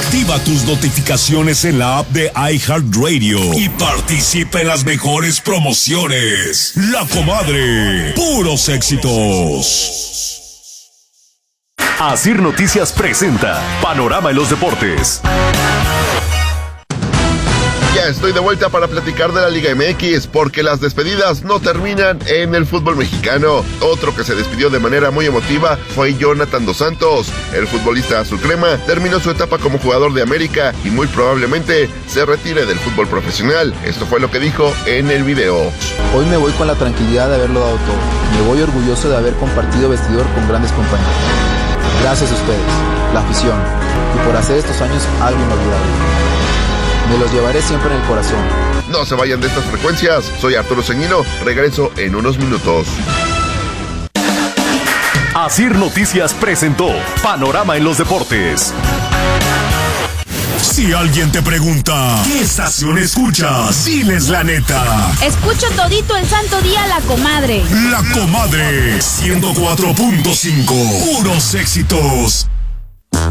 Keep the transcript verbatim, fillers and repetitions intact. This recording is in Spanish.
Activa tus notificaciones en la app de iHeartRadio y participa en las mejores promociones. La Comadre, puros éxitos. Asir Noticias presenta Panorama en los Deportes. Ya estoy de vuelta para platicar de la Liga M X, porque las despedidas no terminan en el fútbol mexicano. Otro que se despidió de manera muy emotiva fue Jonathan Dos Santos. El futbolista azul crema terminó su etapa como jugador de América y muy probablemente se retire del fútbol profesional. Esto fue lo que dijo en el video. Hoy me voy con la tranquilidad de haberlo dado todo. Me voy orgulloso de haber compartido vestidor con grandes compañeros. Gracias a ustedes, la afición, y por hacer estos años algo inolvidable. Me los llevaré siempre en el corazón. No se vayan de estas frecuencias. Soy Arturo Ceñino. Regreso en unos minutos. Asir Noticias presentó Panorama en los Deportes. Si alguien te pregunta, ¿qué estación escuchas? Diles la neta. Escucho todito el santo día La Comadre. La Comadre, ciento cuatro punto cinco. Puros éxitos.